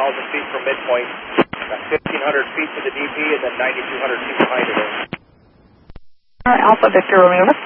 feet from midpoint. About 1,500 feet to the DP and then 9,200 feet behind it. Alpha Victor Romeo.